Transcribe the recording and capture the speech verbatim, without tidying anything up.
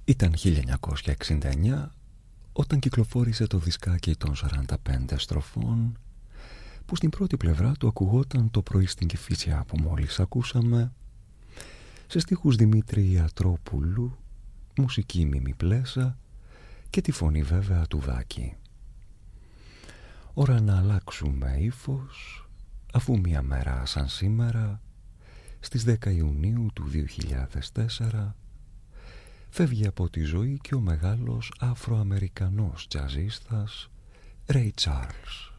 Ήταν χίλια εννιακόσια εξήντα εννιά όταν κυκλοφόρησε το δισκάκι των σαράντα πέντε στροφών, που στην πρώτη πλευρά του ακουγόταν το πρωί στην Κηφισιά που μόλις ακούσαμε, σε στίχους Δημήτρη Ιατρόπουλου, μουσική Μίμη Πλέσα και τη φωνή βέβαια του Δάκη. Ώρα να αλλάξουμε ύφος, αφού μια μέρα σαν σήμερα, στις δέκα Ιουνίου του δύο χιλιάδες τέσσερα, φεύγει από τη ζωή και ο μεγάλος Αφροαμερικανός τζαζίστας Ray Charles.